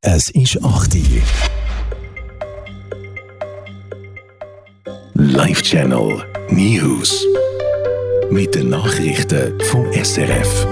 Es ist 8 Uhr. Live Channel News. Mit den Nachrichten vom SRF.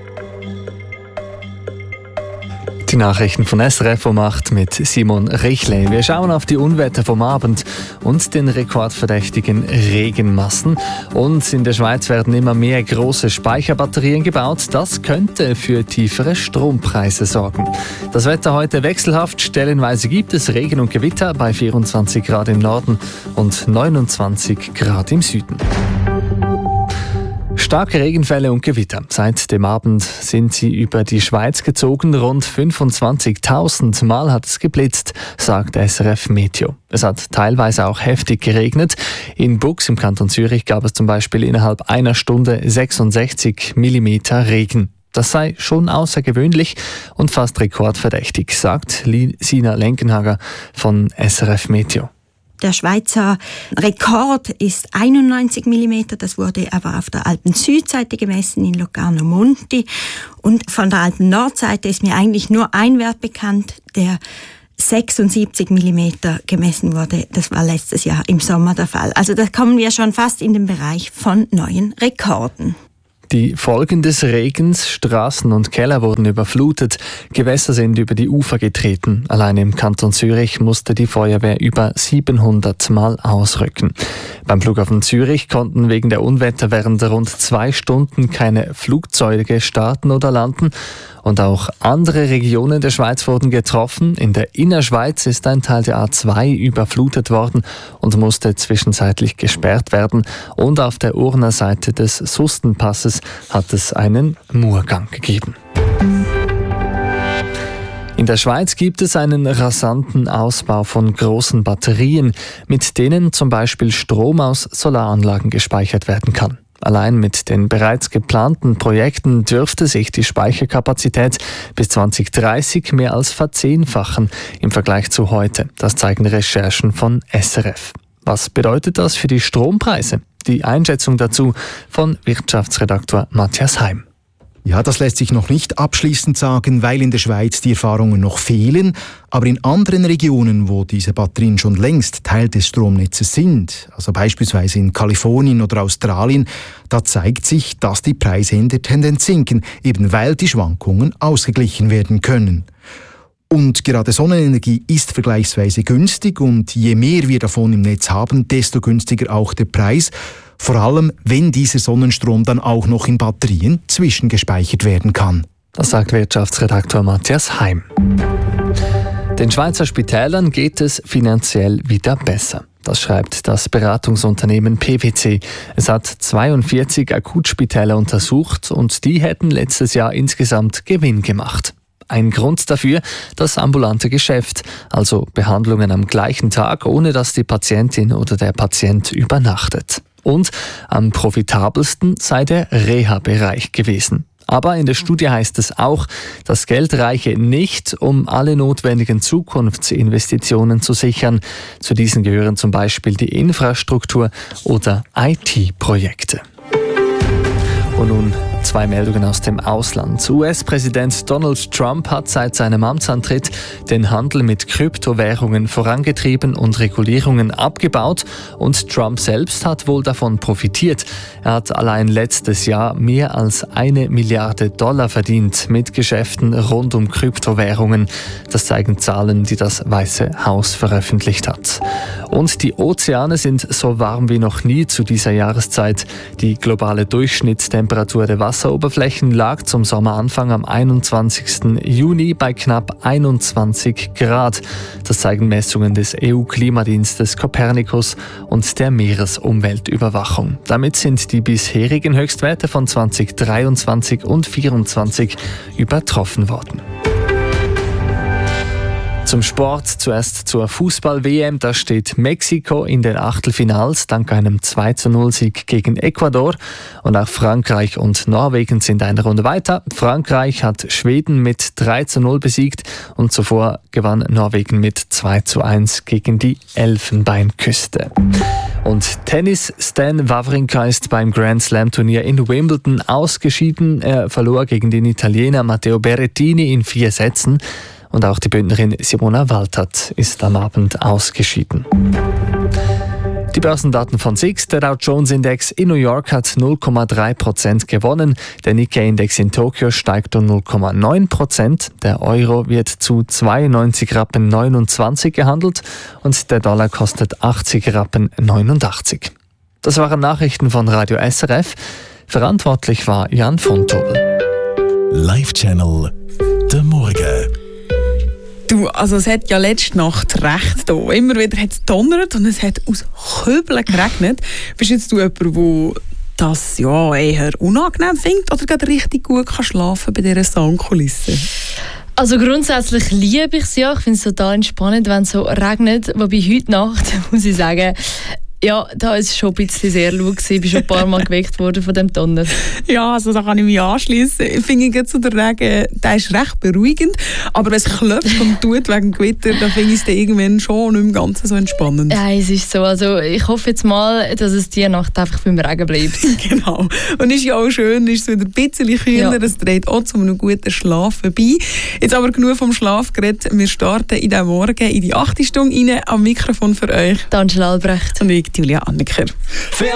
Die Nachrichten von SRF um 8 mit Simon Richley. Wir schauen auf die Unwetter vom Abend und den rekordverdächtigen Regenmassen. Und in der Schweiz werden immer mehr große Speicherbatterien gebaut. Das könnte für tiefere Strompreise sorgen. Das Wetter heute wechselhaft. Stellenweise gibt es Regen und Gewitter bei 24 Grad im Norden und 29 Grad im Süden. Starke Regenfälle und Gewitter. Seit dem Abend sind sie über die Schweiz gezogen. Rund 25.000 Mal hat es geblitzt, sagt SRF Meteo. Es hat teilweise auch heftig geregnet. In Buchs im Kanton Zürich gab es zum Beispiel innerhalb einer Stunde 66 mm Regen. Das sei schon außergewöhnlich und fast rekordverdächtig, sagt Sina Lenkenhager von SRF Meteo. Der Schweizer Rekord ist 91 mm. Das wurde aber auf der Alpen-Südseite gemessen in Locarno Monti. Und von der Alpen-Nordseite ist mir eigentlich nur ein Wert bekannt, der 76 mm gemessen wurde. Das war letztes Jahr im Sommer der Fall. Also da kommen wir schon fast in den Bereich von neuen Rekorden. Die Folgen des Regens, Straßen und Keller wurden überflutet, Gewässer sind über die Ufer getreten. Allein im Kanton Zürich musste die Feuerwehr über 700 Mal ausrücken. Beim Flughafen Zürich konnten wegen der Unwetter während rund 2 Stunden keine Flugzeuge starten oder landen. Und auch andere Regionen der Schweiz wurden getroffen. In der Innerschweiz ist ein Teil der A2 überflutet worden und musste zwischenzeitlich gesperrt werden. Und auf der Urner Seite des Sustenpasses hat es einen Murgang gegeben. In der Schweiz gibt es einen rasanten Ausbau von großen Batterien, mit denen zum Beispiel Strom aus Solaranlagen gespeichert werden kann. Allein mit den bereits geplanten Projekten dürfte sich die Speicherkapazität bis 2030 mehr als verzehnfachen im Vergleich zu heute. Das zeigen Recherchen von SRF. Was bedeutet das für die Strompreise? Die Einschätzung dazu von Wirtschaftsredaktor Matthias Heim. Ja, das lässt sich noch nicht abschließend sagen, weil in der Schweiz die Erfahrungen noch fehlen. Aber in anderen Regionen, wo diese Batterien schon längst Teil des Stromnetzes sind, also beispielsweise in Kalifornien oder Australien, da zeigt sich, dass die Preise in der Tendenz sinken, eben weil die Schwankungen ausgeglichen werden können. Und gerade Sonnenenergie ist vergleichsweise günstig und je mehr wir davon im Netz haben, desto günstiger auch der Preis. Vor allem, wenn dieser Sonnenstrom dann auch noch in Batterien zwischengespeichert werden kann. Das sagt Wirtschaftsredaktor Matthias Heim. Den Schweizer Spitälern geht es finanziell wieder besser. Das schreibt das Beratungsunternehmen PwC. Es hat 42 Akutspitäler untersucht und die hätten letztes Jahr insgesamt Gewinn gemacht. Ein Grund dafür, das ambulante Geschäft, also Behandlungen am gleichen Tag, ohne dass die Patientin oder der Patient übernachtet. Und am profitabelsten sei der Reha-Bereich gewesen. Aber in der Studie heißt es auch, das Geld reiche nicht, um alle notwendigen Zukunftsinvestitionen zu sichern. Zu diesen gehören zum Beispiel die Infrastruktur oder IT-Projekte. Und nun 2 Meldungen aus dem Ausland. US-Präsident Donald Trump hat seit seinem Amtsantritt den Handel mit Kryptowährungen vorangetrieben und Regulierungen abgebaut. Und Trump selbst hat wohl davon profitiert. Er hat allein letztes Jahr mehr als $1 Milliarde verdient mit Geschäften rund um Kryptowährungen. Das zeigen Zahlen, die das Weiße Haus veröffentlicht hat. Und die Ozeane sind so warm wie noch nie zu dieser Jahreszeit. Die globale Durchschnittstemperatur der Wasseroberflächen lag zum Sommeranfang am 21. Juni bei knapp 21 Grad. Das zeigen Messungen des EU-Klimadienstes Copernicus und der Meeresumweltüberwachung. Damit sind die bisherigen Höchstwerte von 2023 und 2024 übertroffen worden. Zum Sport, zuerst zur Fußball-WM. Da steht Mexiko in den Achtelfinals dank einem 2:0-Sieg gegen Ecuador. Und auch Frankreich und Norwegen sind eine Runde weiter. Frankreich hat Schweden mit 3:0 besiegt und zuvor gewann Norwegen mit 2:1 gegen die Elfenbeinküste. Und Tennis, Stan Wawrinka ist beim Grand Slam Turnier in Wimbledon ausgeschieden. Er verlor gegen den Italiener Matteo Berrettini in 4 Sätzen. und auch die Bündnerin Simona Waltert ist am Abend ausgeschieden. Die Börsendaten von SIX, der Dow Jones Index in New York hat 0,3% gewonnen, der Nikkei-Index in Tokio steigt um 0,9%, der Euro wird zu 92,29 Rappen gehandelt und der Dollar kostet 80,89 Rappen. Das waren Nachrichten von Radio SRF. Verantwortlich war Jan von Tobel. Live-Channel «Der Morgen». Du, also es hat ja letzte Nacht recht da. Immer wieder hat es donnert und es hat aus Kübeln geregnet. Bist jetzt du jemand, der das ja eher unangenehm findet oder gerade richtig gut kann schlafen bei dieser Soundkulisse? Also grundsätzlich liebe ich es ja. Ich finde es total entspannend, wenn es so regnet. Wobei heute Nacht, muss ich sagen, ja, da war es schon ein bisschen sehr laut. Ich bin schon ein paar Mal geweckt worden von dem Donner. Ja, also da kann ich mich anschließen. Ich finde jetzt so der Regen, der ist recht beruhigend. Aber wenn es klopft und tut wegen Gewitter, dann finde ich es irgendwann schon nicht im Ganzen so entspannend. Ja, es ist so. Also ich hoffe jetzt mal, dass es die Nacht einfach beim Regen bleibt. Genau. Und ist ja auch schön, ist es wieder ein bisschen kühler. Es trägt auch zu einem guten Schlaf vorbei. Jetzt aber genug vom Schlaf geredet. Wir starten in diesem Morgen in die 8. Stunde rein. Am Mikrofon für euch Angela Albrecht. und ich, Julia Anneker.